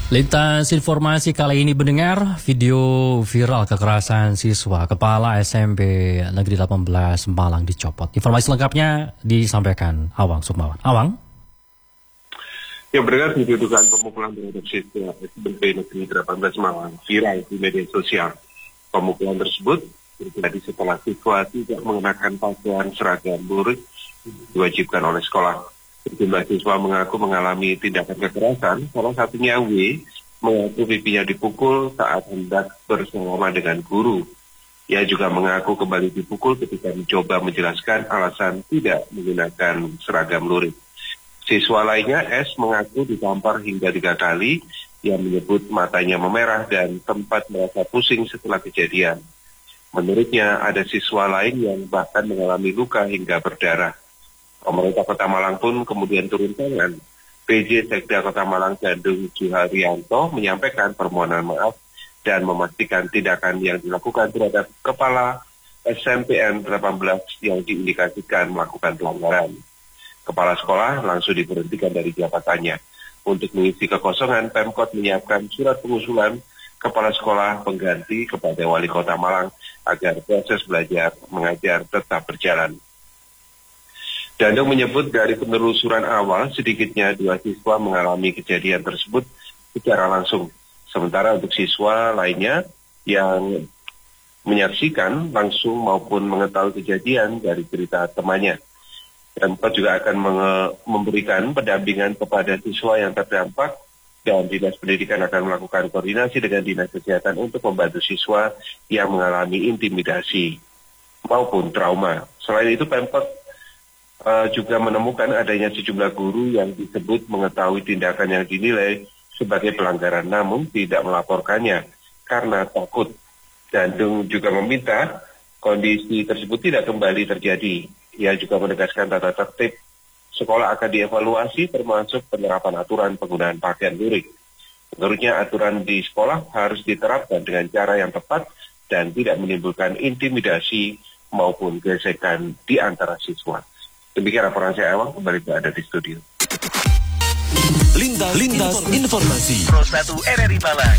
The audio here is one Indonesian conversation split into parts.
Lintas informasi kali ini mendengar video viral kekerasan siswa kepala SMP Negeri 18 Malang dicopot. Informasi lengkapnya disampaikan Awang Sukmawan. Awang? Yang beredar video dugaan pemukulan terhadap siswa SMP Negeri 18 Malang viral di media sosial. Pemukulan tersebut terjadi setelah siswa tidak mengenakan pakaian seragam lurik diwajibkan oleh sekolah. Sejumlah siswa mengaku mengalami tindakan kekerasan, salah satunya W mengaku pipinya dipukul saat hendak bersama dengan guru. Ia juga mengaku kembali dipukul ketika mencoba menjelaskan alasan tidak menggunakan seragam lurik. Siswa lainnya S mengaku ditampar hingga 3 kali, ia menyebut matanya memerah dan sempat merasa pusing setelah kejadian. Menurutnya ada siswa lain yang bahkan mengalami luka hingga berdarah. Pemerintah Kota Malang pun kemudian turun tangan. PJ Sekda Kota Malang Gandung Juharyanto menyampaikan permohonan maaf dan memastikan tindakan yang dilakukan terhadap kepala SMPN 18 yang diindikasikan melakukan pelanggaran. Kepala sekolah langsung diberhentikan dari jabatannya. Untuk mengisi kekosongan, Pemkot menyiapkan surat pengusulan kepala sekolah pengganti kepada Wali Kota Malang agar proses belajar mengajar tetap berjalan. Dandung menyebut dari penelusuran awal sedikitnya 2 siswa mengalami kejadian tersebut secara langsung. Sementara untuk siswa lainnya yang menyaksikan langsung maupun mengetahui kejadian dari cerita temannya. Pemkot juga akan memberikan pendampingan kepada siswa yang terdampak dan Dinas Pendidikan akan melakukan koordinasi dengan Dinas Kesehatan untuk membantu siswa yang mengalami intimidasi maupun trauma. Selain itu Pemkot juga menemukan adanya sejumlah guru yang disebut mengetahui tindakan yang dinilai sebagai pelanggaran namun tidak melaporkannya karena takut. Dandung juga meminta kondisi tersebut tidak kembali terjadi. Ia juga menegaskan tata tertib sekolah akan dievaluasi termasuk penerapan aturan penggunaan pakaian lurik. Menurutnya aturan di sekolah harus diterapkan dengan cara yang tepat dan tidak menimbulkan intimidasi maupun gesekan di antara siswa. Demikian laporan saya, Awang, kembali berada di studio. Lintas informasi. Pro 1 RRI Malang.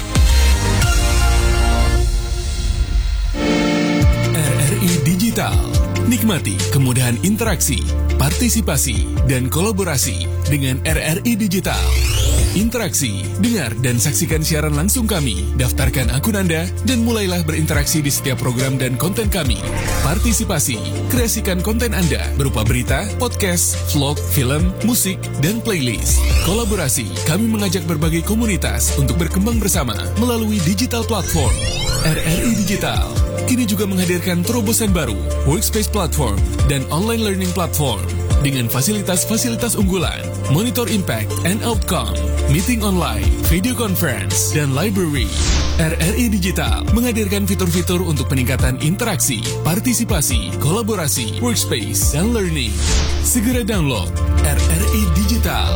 RRI Digital. Nikmati kemudahan interaksi, partisipasi, dan kolaborasi dengan RRI Digital. Interaksi, dengar dan saksikan siaran langsung kami, daftarkan akun Anda, dan mulailah berinteraksi di setiap program dan konten kami. Partisipasi, kreasikan konten Anda berupa berita, podcast, vlog, film, musik, dan playlist. Kolaborasi, kami mengajak berbagai komunitas untuk berkembang bersama melalui digital platform. RRI Digital kini juga menghadirkan terobosan baru, workspace platform, dan online learning platform dengan fasilitas-fasilitas unggulan, monitor impact and outcome, meeting online, video conference, dan library. RRI Digital menghadirkan fitur-fitur untuk peningkatan interaksi, partisipasi, kolaborasi, workspace, dan learning. Segera download RRI Digital.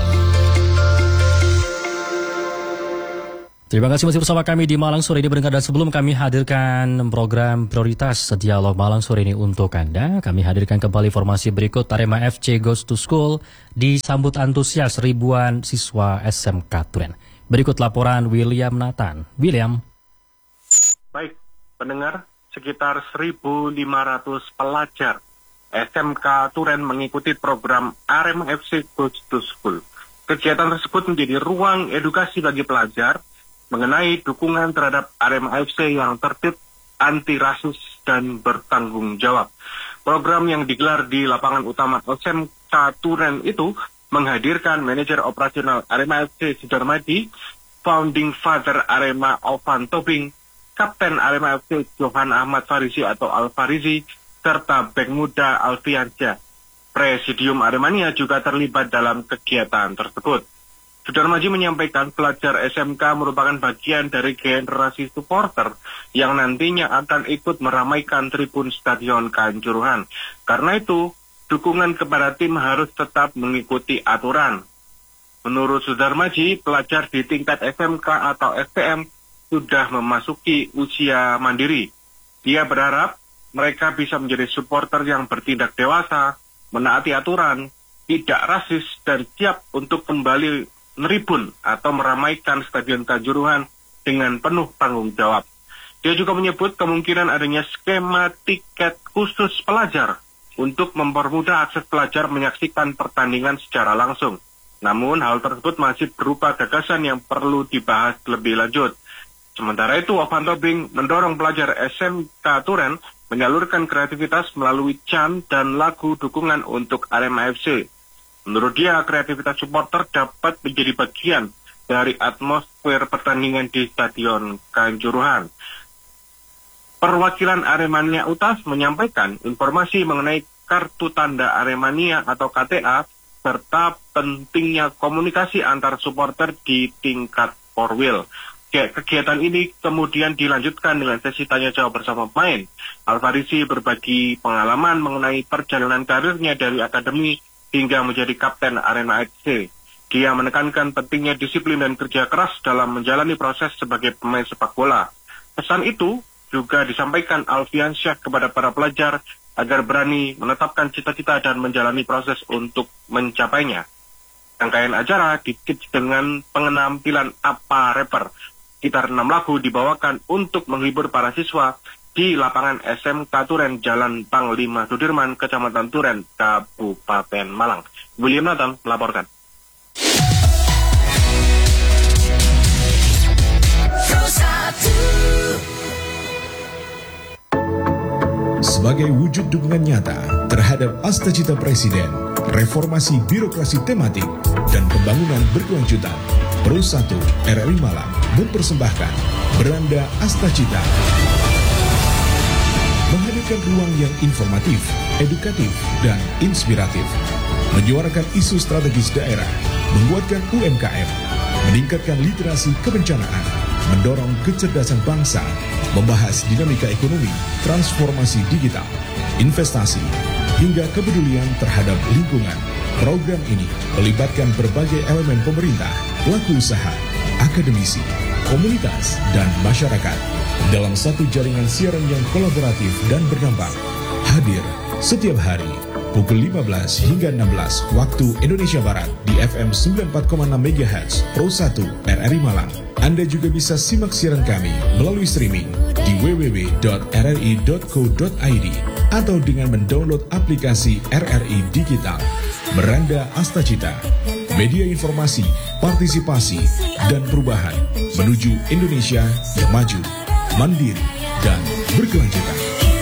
Terima kasih masih bersama kami di Malang Sore ini mendengar, dan sebelum kami hadirkan program prioritas Dialog Malang Sore ini untuk Anda, kami hadirkan kembali informasi berikut. Arema FC Goes to School disambut antusias ribuan siswa SMK Turen. Berikut laporan William Nathan. William. Baik, pendengar, sekitar 1.500 pelajar SMK Turen mengikuti program Arema FC Goes to School. Kegiatan tersebut menjadi ruang edukasi bagi pelajar mengenai dukungan terhadap Arema FC yang tertib, anti rasis, dan bertanggung jawab. Program yang digelar di lapangan utama SMK Turen itu menghadirkan manajer operasional Arema FC Sudarmadi, founding father Arema Ovan Tobing, kapten Arema FC Johan Ahmad Farizi atau Al Farizi, serta bek muda Alfiansyah. Presidium Aremania juga terlibat dalam kegiatan tersebut. Sudarmaji menyampaikan pelajar SMK merupakan bagian dari generasi supporter yang nantinya akan ikut meramaikan tribun Stadion Kanjuruhan. Karena itu, dukungan kepada tim harus tetap mengikuti aturan. Menurut Sudarmaji, pelajar di tingkat SMK atau STM sudah memasuki usia mandiri. Dia berharap mereka bisa menjadi supporter yang bertindak dewasa, menaati aturan, tidak rasis, dan siap untuk kembali neribun atau meramaikan Stadion Kanjuruhan dengan penuh tanggung jawab. Dia juga menyebut kemungkinan adanya skema tiket khusus pelajar untuk mempermudah akses pelajar menyaksikan pertandingan secara langsung. Namun hal tersebut masih berupa gagasan yang perlu dibahas lebih lanjut. Sementara itu, Ovanto Bing mendorong pelajar SMK Turen menyalurkan kreativitas melalui chant dan lagu dukungan untuk Arema FC. Menurut dia, kreativitas supporter dapat menjadi bagian dari atmosfer pertandingan di Stadion Kanjuruhan. Perwakilan Aremania Utas menyampaikan informasi mengenai kartu tanda Aremania atau KTA serta pentingnya komunikasi antar supporter di tingkat Korwil. Kegiatan ini kemudian dilanjutkan dengan sesi tanya jawab bersama pemain. Alfarisi berbagi pengalaman mengenai perjalanan karirnya dari akademi hingga menjadi kapten Arema FC. Dia menekankan pentingnya disiplin dan kerja keras dalam menjalani proses sebagai pemain sepak bola. Pesan itu juga disampaikan Alfiansyah kepada para pelajar agar berani menetapkan cita-cita dan menjalani proses untuk mencapainya. Rangkaian acara dikit dengan penampilan Apa Rapper. Sekitar 6 lagu dibawakan untuk menghibur para siswa di lapangan SMK Turen, Jalan Panglima Sudirman, Kecamatan Turen, Kabupaten Malang. William Nathan melaporkan. Sebagai wujud dukungan nyata terhadap Astacita Presiden, reformasi birokrasi tematik, dan pembangunan berkelanjutan, Pro 1 RRI Malang mempersembahkan Beranda Astacita. Menghadirkan ruang yang informatif, edukatif, dan inspiratif. Menyuarakan isu strategis daerah, menguatkan UMKM, meningkatkan literasi kebencanaan, mendorong kecerdasan bangsa, membahas dinamika ekonomi, transformasi digital, investasi, hingga kepedulian terhadap lingkungan. Program ini melibatkan berbagai elemen pemerintah, pelaku usaha, akademisi, komunitas, dan masyarakat dalam satu jaringan siaran yang kolaboratif dan berdampak. Hadir setiap hari pukul 15 hingga 16 waktu Indonesia Barat di FM 94,6 MHz Pro 1 RRI Malang. Anda juga bisa simak siaran kami melalui streaming di www.rri.co.id atau dengan mendownload aplikasi RRI Digital. Beranda Astacita, media informasi, partisipasi, dan perubahan menuju Indonesia yang maju, mandiri, dan berkelanjutan.